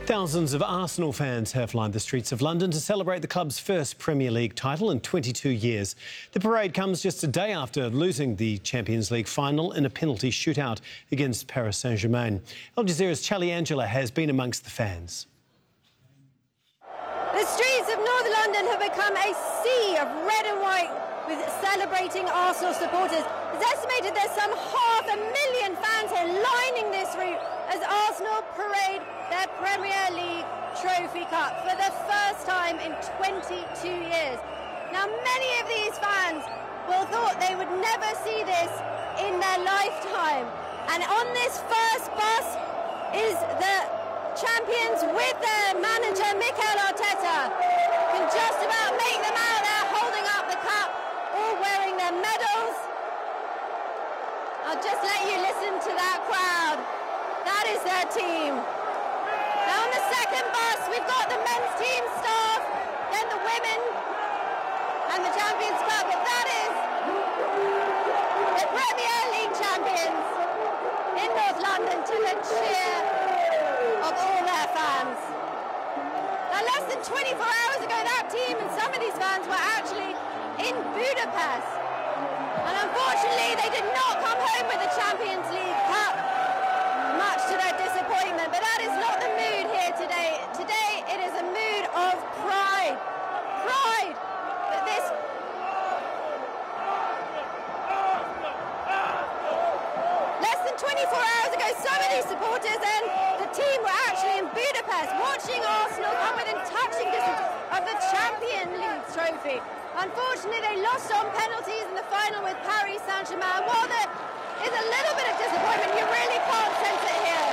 Thousands of Arsenal fans have lined the streets of London to celebrate the club's first Premier League title in 22 years. The parade comes just a day after losing the Champions League final in a penalty shootout against Paris Saint-Germain. Al Jazeera's Charlie Angela has been amongst the fans. The streets of North London have become a sea of red and white with celebrating Arsenal supporters. It's estimated there's some 500,000 fans here lining this route as Arsenal parade their Premier League Trophy Cup for the first time in 22 years. Now, many of these fans will have thought they would never see this in their lifetime. And on this first bus is the champions with their manager, Mikel Arteta. You can just about make them out there holding up the cup, all wearing their medals. I'll just let you listen to that crowd. That is their team. Now on the second bus, we've got the men's team staff, then the women, and the Champions Club. But that is the Premier League champions in North London to the cheer of all their fans. Now, less than 24 hours ago, that team and some of these fans were actually in Budapest. And unfortunately, they did not come home with the Champions League Cup, much to their disappointment. But that is not the mood here today. Today, it is a mood of pride. Pride that this... Less than 24 hours ago, some of these supporters and the team were actually in Budapest watching Arsenal come within touching distance of the Champions League trophy. Unfortunately, they lost on penalties in the final with Paris Saint-Germain. While there is a little bit of disappointment, you really can't sense it here.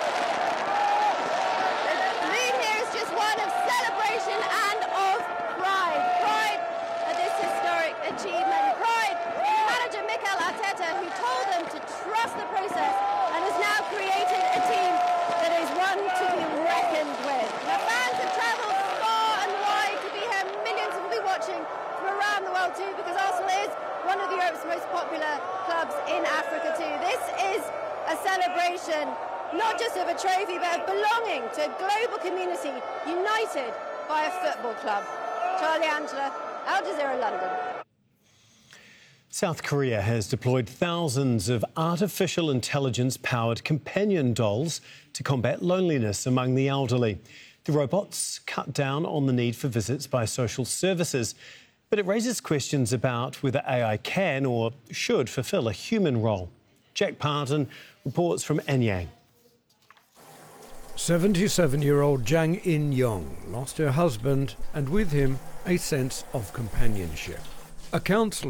The mood here is just one of celebration and of pride. Pride at this historic achievement. Pride in manager Mikel Arteta, who told them to trust the process and has now created a team that is one to be reckoned with. The fans have travelled far and wide to be here. Millions will be watching from around the world too, because Arsenal is one of Europe's most popular clubs in Africa too. This is a celebration not just of a trophy but of belonging to a global community united by a football club. Charlie Angela, Al Jazeera, London. South Korea has deployed thousands of artificial intelligence-powered companion dolls to combat loneliness among the elderly. The robots cut down on the need for visits by social services, but it raises questions about whether AI can or should fulfil a human role. Jack Parton reports from Anyang. 77-year-old Jang In-yong lost her husband and with him a sense of companionship. A counsellor